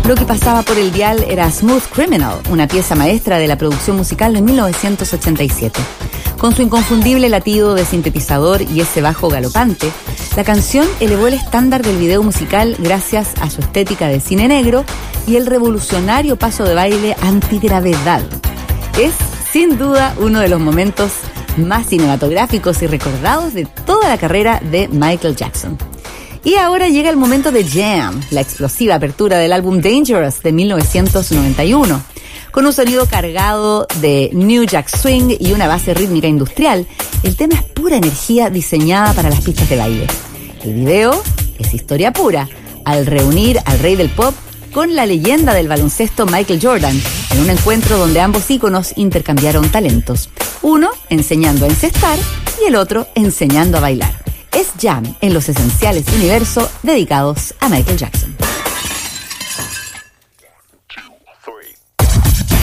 Lo que pasaba por el dial era Smooth Criminal, una pieza maestra de la producción musical de 1987. Con su inconfundible latido de sintetizador y ese bajo galopante, la canción elevó el estándar del video musical gracias a su estética de cine negro y el revolucionario paso de baile antigravedad. Es, sin duda, uno de los momentos más cinematográficos y recordados de toda la carrera de Michael Jackson. Y ahora llega el momento de Jam, la explosiva apertura del álbum Dangerous de 1991. Con un sonido cargado de New Jack Swing y una base rítmica industrial, el tema es pura energía diseñada para las pistas de baile. El video es historia pura, al reunir al rey del pop con la leyenda del baloncesto Michael Jordan, en un encuentro donde ambos íconos intercambiaron talentos. Uno enseñando a encestar y el otro enseñando a bailar. Es Jam en Los Esenciales Universo, dedicados a Michael Jackson. 1, 2, 3